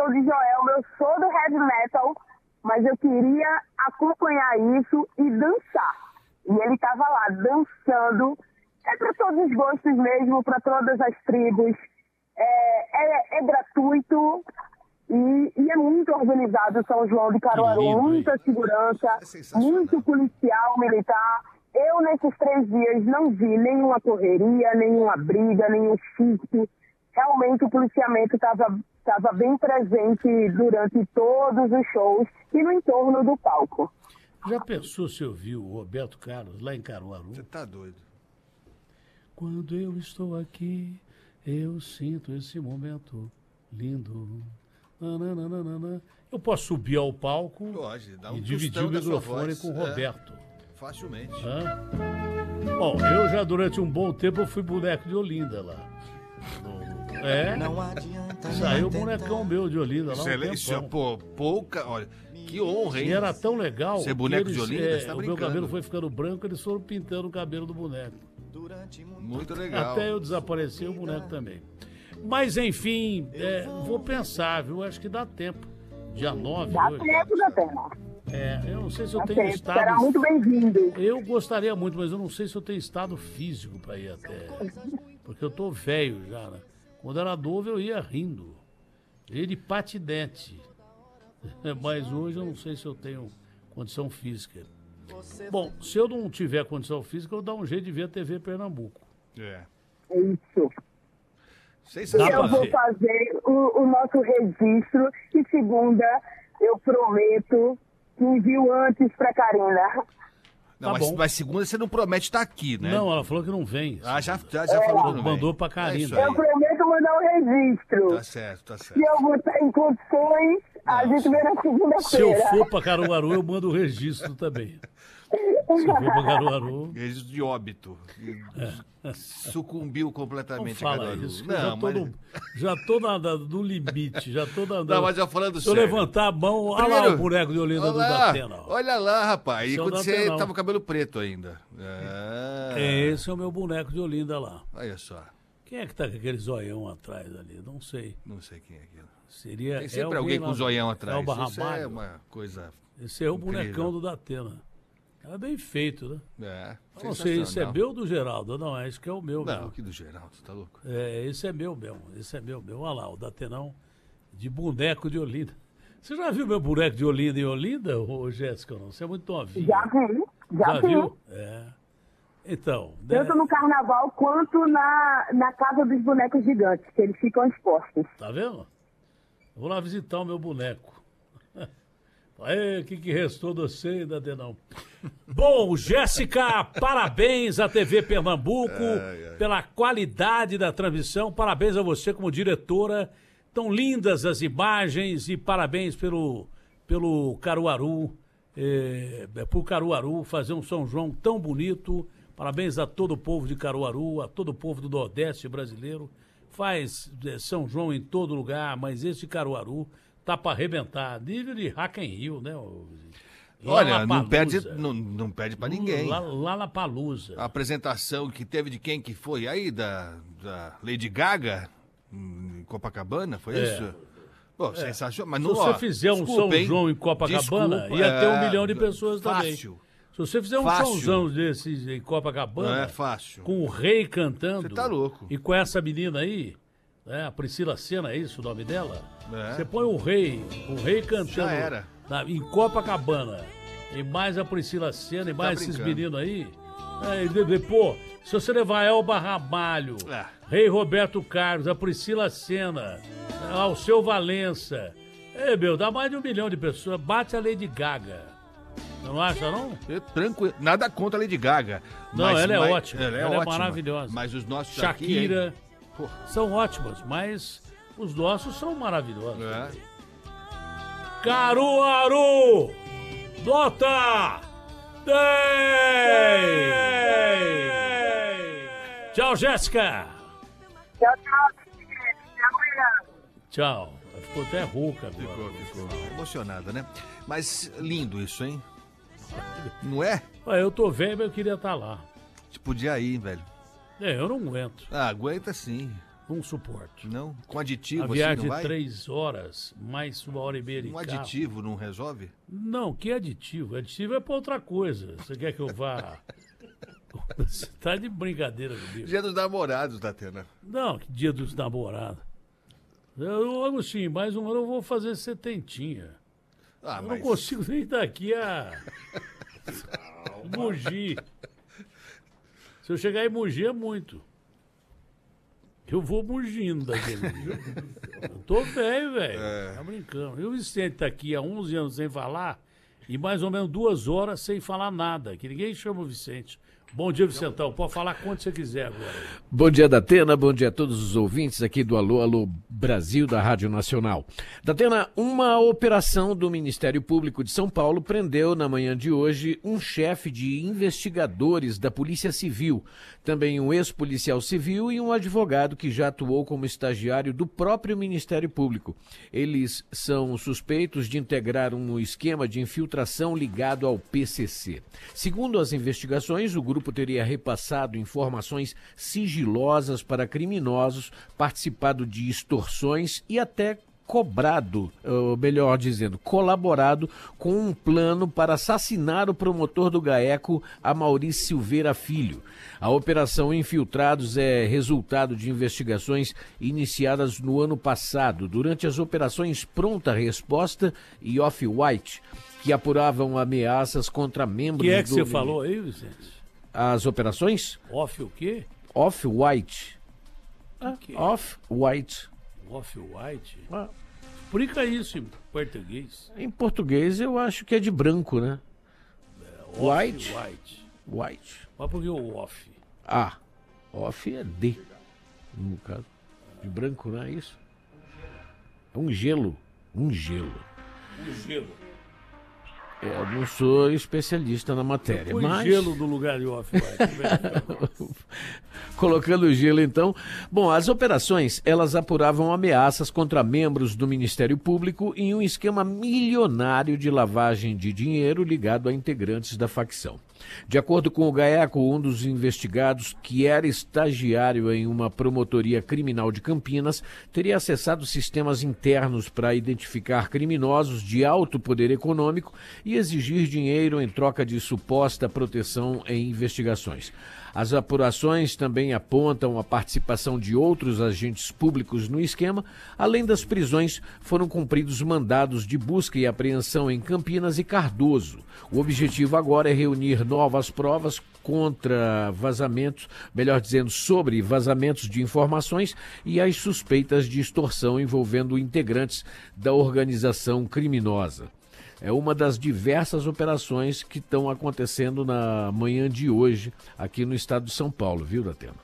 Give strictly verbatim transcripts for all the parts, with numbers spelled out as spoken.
show de Joelma, eu sou do heavy metal, mas eu queria acompanhar isso e dançar. E ele tava lá dançando, é para todos os gostos mesmo, para todas as tribos, é, é, é gratuito e, e é muito organizado o São João de Caruaru, lindo, muita segurança, é muito policial militar. Eu, nesses três dias, não vi nenhuma correria, nenhuma briga, nenhum susto. Realmente o policiamento estava estava bem presente durante todos os shows e no entorno do palco. Já pensou se ouviu o Roberto Carlos lá em Caruaru? Você tá doido. Quando eu estou aqui, eu sinto esse momento lindo. Nananana. Eu posso subir ao palco Pode, dá um e dividir o microfone com o Roberto. É, facilmente. Hã? Bom, eu já durante um bom tempo eu fui boneco de Olinda lá. É, saiu o bonecão meu de Olinda lá. Um isso é, pô, pouca, olha, que honra, hein? E era tão legal. Ser boneco eles, de Olinda, é, você tá o meu cabelo foi ficando branco, eles foram pintando o cabelo do boneco. Muito legal. Até eu desaparecer, o boneco também. Mas, enfim, é, vou pensar, viu? Acho que dá tempo. Dia nove Dá hoje. tempo, dá tempo. É, eu não sei se eu Dá tenho tempo. estado... Será muito bem-vindo. Eu gostaria muito, mas eu não sei se eu tenho estado físico para ir até. Porque eu tô velho já, né? Quando era novo eu ia rindo. Ia de patinete. Mas hoje eu não sei se eu tenho condição física. Bom, se eu não tiver condição física, eu vou dar um jeito de ver a T V Pernambuco. É. É isso. Sensacional. Eu vou fazer o, o nosso registro e segunda eu prometo que envio antes para Karina. Não, Tá mas, bom. mas segunda você não promete estar aqui, né? Não, ela falou que não vem. Ah, já, já, já É, falou que não mandou vem. pra Karina. É isso aí. Eu prometo mandar o registro. Tá certo, tá certo. Se eu vou estar em condições, a Não, gente vê na Se eu segunda-feira. for pra Caruaru, eu mando o registro também. Se eu for pra Caruaru... Registro de óbito. Sucumbiu Não completamente a fala Caruaru. isso, que Não, eu já tô, mas... no, já tô na, na- no limite, já tô na... Não, mas eu falando Se eu sério. levantar a mão, olha lá Primeiro, o boneco de Olinda olha do lá, Datena. ó. olha lá, rapaz. E Esse é o quando você Datenão. tava com o cabelo preto ainda. Ah, Esse é o meu boneco de Olinda lá. olha só. Quem é que tá com aquele zoião atrás ali? Não sei. Não sei quem é aquilo. Seria... Tem sempre é alguém com lá- um zoião É atrás. o Isso é Barramalho. uma coisa... Esse é o incrível. bonecão do Datena. É bem feito, né? É, Eu não sei, esse é sensacional. meu ou do Geraldo? Não, é esse que é o meu Não, mesmo. que do Geraldo, tá louco? É, esse é meu mesmo, esse é meu mesmo. Olha lá, o Datenão de boneco de Olinda. Você já viu meu boneco de Olinda em Olinda, ô Jéssica? Não? Você é muito novinho. Já vi, já, Já vi. viu? É. Então, né, Tanto no carnaval quanto na, na Casa dos Bonecos Gigantes, que eles ficam expostos. tá vendo? Eu vou lá visitar o meu boneco. Aí, o que, que restou de você, Datenão? Bom, Jéssica, parabéns à T V Pernambuco Ai, ai. pela qualidade da transmissão. Parabéns a você como diretora. Tão lindas as imagens e parabéns pelo, pelo Caruaru, eh, por Caruaru fazer um São João tão bonito. Parabéns a todo o povo de Caruaru, a todo o povo do Nordeste brasileiro. Faz eh, São João em todo lugar, mas esse Caruaru tá para arrebentar. Nível de Rock in Rio, né? o- Olha, não Lollapalooza. perde, não, não perde pra ninguém. Lá, lá na Palusa. A apresentação que teve de quem que foi aí, da, da Lady Gaga, em Copacabana, foi É. isso? Pô, sensacional. Mas Se não, você ó, fizer um desculpa, São hein? João em Copacabana, Desculpa, ia ter um é, milhão de pessoas também. Fácil. Se você fizer um Fácil. São João desses em Copacabana, É fácil. com o rei cantando. Você tá louco. E com essa menina aí, né, a Priscila Senna, é isso o nome dela? É. Você põe o rei, o rei cantando Já era. na- em Copacabana. E mais a Priscila Senna, e tá mais esses brincando. meninos aí. Aí, de- de- pô, se você levar Elba Ramalho, É. Rei Roberto Carlos, a Priscila Senna, Alceu Valença. É, meu, dá mais de um milhão de pessoas. Bate a Lady Gaga. Não acha, não? Eu, tranquilo. Nada contra a Lady Gaga. Não, mas- ela é mas- ótima. Ela é, Ela é ótima. maravilhosa. Mas os nossos Shakira. aqui, hein? Pô, São ótimas, mas os nossos são maravilhosos. é. Caruaru! Nota dez! Tchau, Jéssica! Tchau, tchau. Até amanhã. Tchau. Ela ficou até rouca agora. Ficou, ficou emocionada, né? Mas lindo isso, hein? Não é? Ué, eu tô velho, mas eu queria estar lá. Você podia ir, velho. É, eu não aguento. Ah, aguenta sim. Não suporto. Não? Com aditivo A assim viagem não de vai? três horas, mais uma hora e meia de Um carro. aditivo não resolve? Não, que aditivo? Aditivo é pra outra coisa. Você quer que eu vá... Você tá de brincadeira comigo. Dia dos namorados, Datena. Não, que dia dos namorados. Eu, Agostinho, mais um ano eu vou fazer setentinha. Ah, Eu mas... não consigo nem daqui a... Mogi. Se eu chegar em Mogi é muito. Eu vou mugindo daquele. Eu tô velho, velho. É. Tá brincando. E o Vicente tá aqui há onze anos sem falar e mais ou menos duas horas sem falar nada, que ninguém chama o Vicente. Bom dia, Vicentão. Pode falar quanto você quiser agora. Bom dia, Datena. Bom dia a todos os ouvintes aqui do Alô, Alô Brasil, da Rádio Nacional. Datena, uma operação do Ministério Público de São Paulo prendeu na manhã de hoje um chefe de investigadores da Polícia Civil, também um ex-policial civil e um advogado que já atuou como estagiário do próprio Ministério Público. Eles são suspeitos de integrar um esquema de infiltração ligado ao P C C. Segundo as investigações, o grupo teria repassado informações sigilosas para criminosos, participado de extorsões e até cobrado, ou melhor dizendo, colaborado com um plano para assassinar o promotor do GAECO, Amaury Silveira Filho. A Operação Infiltrados é resultado de investigações iniciadas no ano passado, durante as operações Pronta Resposta e Off-White, que apuravam ameaças contra membros O que é do... que você falou aí, Vicente? As operações? Off o quê? Off-White. Ah, que é? Off-White. Off-white? Ah, Explica isso em português. em português eu acho que é de branco, né? White. Off-white. White. Mas por que o off? Ah, off é D, no caso. De branco, não é isso? É um gelo. Um gelo. O gelo. É, eu não sou especialista na matéria, Põe mas... gelo no lugar de off-white. Colocando gelo, então. Bom, as operações, elas apuravam ameaças contra membros do Ministério Público em um esquema milionário de lavagem de dinheiro ligado a integrantes da facção. De acordo com o GAECO, um dos investigados, que era estagiário em uma promotoria criminal de Campinas, teria acessado sistemas internos para identificar criminosos de alto poder econômico e exigir dinheiro em troca de suposta proteção em investigações. As apurações também apontam a participação de outros agentes públicos no esquema. Além das prisões, foram cumpridos mandados de busca e apreensão em Campinas e Cardoso. O objetivo agora é reunir novas provas contra vazamentos, melhor dizendo, sobre vazamentos de informações e as suspeitas de extorsão envolvendo integrantes da organização criminosa. É uma das diversas operações que estão acontecendo na manhã de hoje aqui no estado de São Paulo, viu, Datena?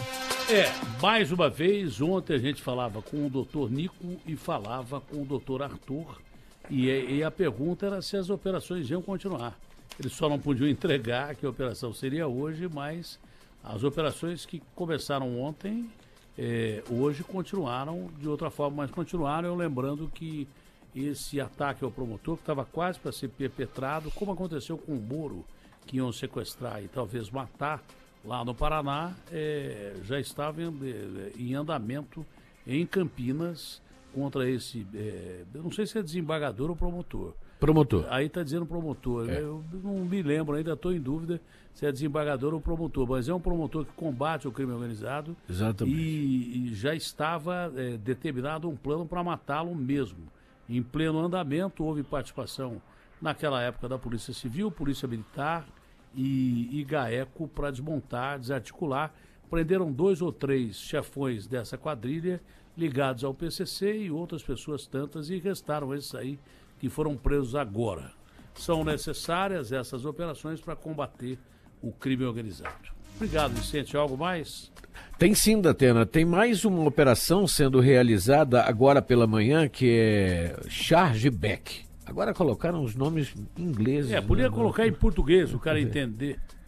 É, mais uma vez, ontem a gente falava com o doutor Nico e falava com o doutor Arthur, e, e a pergunta era se as operações iam continuar. Eles só não podiam entregar que a operação seria hoje, mas as operações que começaram ontem, é, hoje continuaram de outra forma, mas continuaram, eu lembrando que esse ataque ao promotor, que estava quase para ser perpetrado, como aconteceu com o Moro, que iam sequestrar e talvez matar lá no Paraná, é, já estava em, em andamento em Campinas contra esse, é, eu não sei se é desembargador ou promotor. Promotor. Aí está dizendo promotor. É. Eu não me lembro, ainda estou em dúvida se é desembargador ou promotor, mas é um promotor que combate o crime organizado. Exatamente. E, e já estava é, determinado um plano para matá-lo mesmo. Em pleno andamento, houve participação naquela época da Polícia Civil, Polícia Militar e, e GAECO para desmontar, desarticular. Prenderam dois ou três chefões dessa quadrilha ligados ao P C C e outras pessoas tantas, e restaram esses aí que foram presos agora. São necessárias essas operações para combater o crime organizado. Obrigado, Vicente. Algo mais? Tem sim, Datena. Tem mais uma operação sendo realizada agora pela manhã, que é Chargeback. Agora colocaram os nomes ingleses. É, podia né? colocar em português, o cara entender.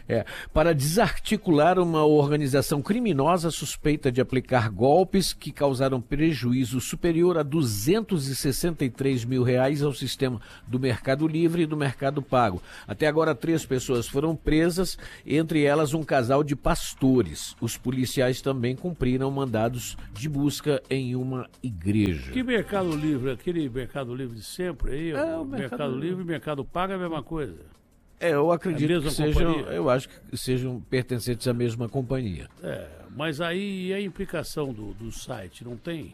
É, para desarticular uma organização criminosa suspeita de aplicar golpes que causaram prejuízo superior a duzentos e sessenta e três mil reais ao sistema do Mercado Livre e do Mercado Pago. Até agora, três pessoas foram presas, entre elas um casal de pastores. Os policiais também cumpriram mandados de busca em uma igreja. Que Mercado Livre? Aquele Mercado Livre de sempre aí? É, o o Mercado, Mercado Livre e Mercado Pago é a mesma coisa. É, eu acredito É que sejam, companhia? eu acho que sejam pertencentes à mesma companhia. É, mas aí e a implicação do, do site, não tem?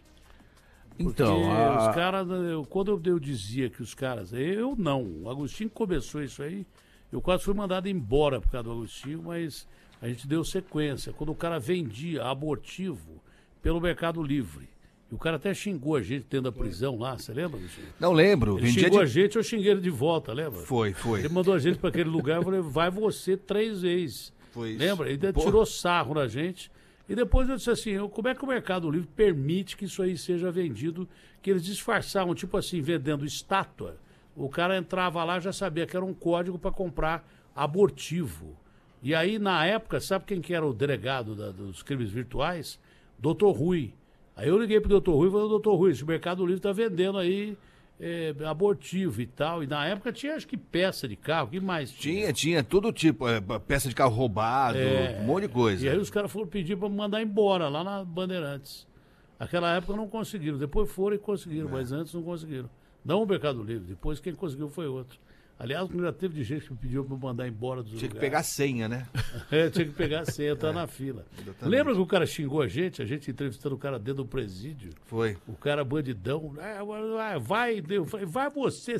Porque Então, a... os caras, eu- quando eu, eu dizia que os caras, eu não, o Agostinho começou isso aí, eu quase fui mandado embora por causa do Agostinho, mas a gente deu sequência. Quando o cara vendia abortivo pelo Mercado Livre, e o cara até xingou a gente dentro da prisão lá, você lembra, Agostinho? Não lembro. Ele Vendia xingou de... a gente, eu xinguei ele de volta, lembra? Foi, foi. Ele mandou a gente para aquele lugar, eu falei, vai você três vezes. Foi isso. Lembra? Ele Pô. tirou sarro na gente. E depois eu disse assim, eu- como é que o Mercado Livre permite que isso aí seja vendido? Que eles disfarçavam, tipo assim, vendendo estátua. O cara entrava lá, já sabia que era um código para comprar abortivo. E aí, na época, sabe quem que era o delegado da- dos crimes virtuais? doutor Rui. Aí eu liguei pro doutor Rui e falei, doutor Rui, esse Mercado Livre tá vendendo aí é, abortivo e tal. E na época tinha, acho que, peça de carro, o que mais Tinha, tinha todo tipo, é, peça de carro roubado, É. um monte de coisa. E aí os caras foram pedir para mandar embora lá na Bandeirantes. Naquela época não conseguiram, depois foram e conseguiram, mas antes não conseguiram. Não o Mercado Livre, depois quem conseguiu foi outro. Aliás, já teve de gente que pediu para mandar embora dos Tinha que lugares. pegar a senha, né? É, tinha que pegar a senha, entrar na fila. exatamente. Lembra que o cara xingou a gente, a gente entrevistando o cara dentro do presídio? Foi. O cara bandidão, "Ah, vai, vai, Deus, vai, vai você.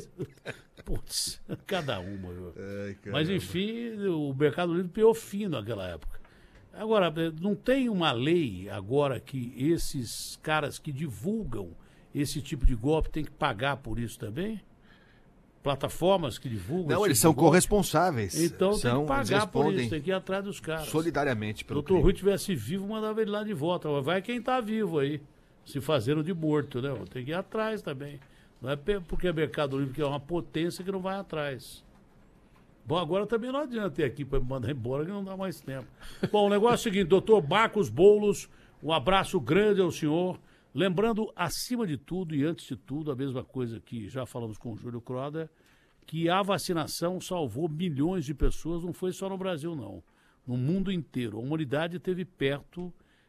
Putz, cada uma. Viu? Ai, Mas caramba. enfim, o Mercado Livre piou fino naquela época. Agora, eh, não tem uma lei agora que esses caras que divulgam esse tipo de golpe têm que pagar por isso também? Plataformas que divulgam. Não, esse eles tipo são de golpe? corresponsáveis. Então são, tem que pagar eles por respondem isso, tem que ir atrás dos caras. solidariamente Se o pelo doutor crime. Rui tivesse vivo, mandava ele lá de volta. Mas vai quem tá vivo aí, se fazendo de morto, né? Tem que ir atrás também. Não é pe- porque é Mercado Livre que é uma potência que não vai atrás. Bom, agora também não adianta ter aqui para me mandar embora que não dá mais tempo. Bom, o negócio é o seguinte, doutor Marcos Boulos, um abraço grande ao senhor. Lembrando, acima de tudo e antes de tudo, a mesma coisa que já falamos com o Júlio Croda, que a vacinação salvou milhões de pessoas, não foi só no Brasil, não. No mundo inteiro. A humanidade esteve perto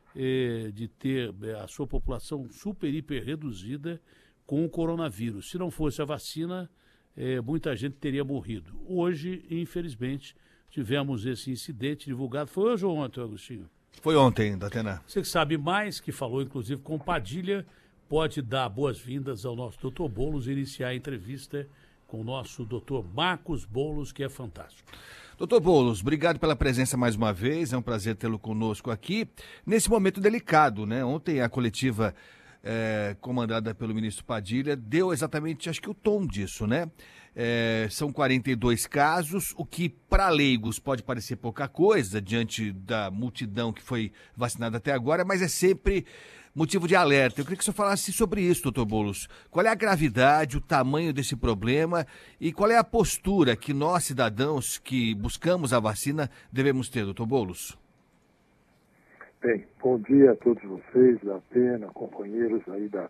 eh, de ter eh, a sua população super, hiper reduzida com o coronavírus. Se não fosse a vacina, eh, muita gente teria morrido. Hoje, infelizmente, tivemos esse incidente divulgado. Foi hoje ou ontem, Agostinho? Foi ontem, Datena. Você que sabe mais, que falou inclusive com Padilha, pode dar boas-vindas ao nosso doutor Boulos e iniciar a entrevista com o nosso doutor Marcos Boulos, que é fantástico. Doutor Boulos, obrigado pela presença mais uma vez, é um prazer tê-lo conosco aqui. Nesse momento delicado, né? Ontem a coletiva eh, comandada pelo ministro Padilha deu exatamente, acho que o tom disso, né? Eh, são quarenta e dois casos, o que para leigos pode parecer pouca coisa diante da multidão que foi vacinada até agora, mas é sempre motivo de alerta. Eu queria que o senhor falasse sobre isso, doutor Boulos. Qual é a gravidade, o tamanho desse problema e qual é a postura que nós, cidadãos que buscamos a vacina, devemos ter, doutor Boulos? Bem, bom dia a todos vocês, da Pena, companheiros aí da,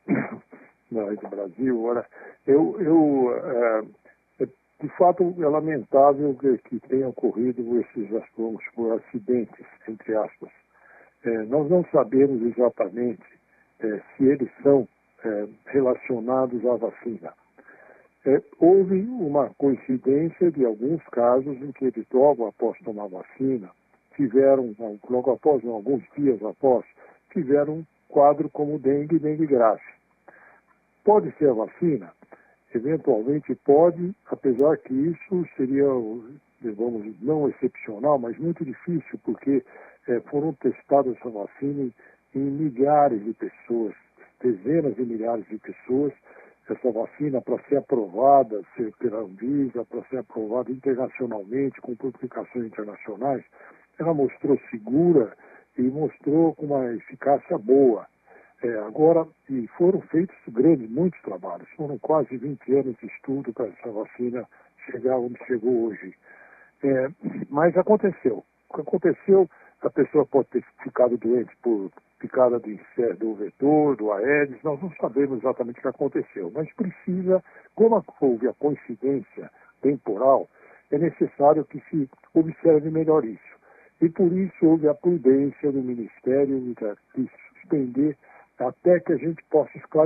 da do Brasil. Ora, eu, eu é, é, de fato, é lamentável que, que tenham ocorrido esses, vamos supor, acidentes, entre aspas. É, nós não sabemos exatamente é, se eles são é, relacionados à vacina. É, houve uma coincidência de alguns casos em que eles, logo após tomar a vacina, tiveram, logo após, alguns dias após, tiveram um quadro como dengue e dengue grave. Pode ser a vacina? Eventualmente pode, apesar que isso seria, vamos, não excepcional, mas muito difícil, porque é, foram testadas essa vacina em, em milhares de pessoas, dezenas de milhares de pessoas. Essa vacina, para ser aprovada ser pela Anvisa, para ser aprovada internacionalmente, com publicações internacionais, ela mostrou segura e mostrou com uma eficácia boa. É, agora, e foram feitos grandes, muitos trabalhos, foram quase vinte anos de estudo para essa vacina chegar onde chegou hoje. É, mas aconteceu. O que aconteceu, a pessoa pode ter ficado doente por picada do inseto, do vetor, do Aedes, nós não sabemos exatamente o que aconteceu, mas precisa, como houve a coincidência temporal, é necessário que se observe melhor isso. E por isso houve a prudência do Ministério de suspender até que a gente possa esclarecer.